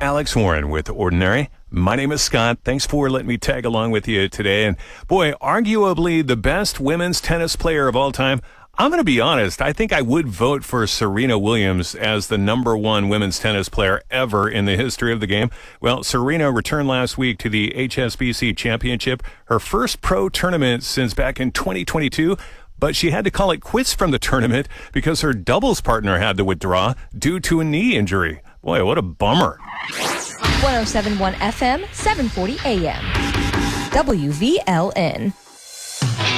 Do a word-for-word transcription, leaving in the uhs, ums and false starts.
Alex Warren with Ordinary. My name is Scott. Thanks for letting me tag along with you today. And boy, arguably the best women's tennis player of all time. I'm going to be honest. I think I would vote for Serena Williams as the number one women's tennis player ever in the history of the game. Well, Serena returned last week to the H S B C Championship, her first pro tournament since back in twenty twenty-two. But she had to call it quits from the tournament because her doubles partner had to withdraw due to a knee injury. Boy, what a bummer. one oh seven point one F M, seven forty A M. W V L N.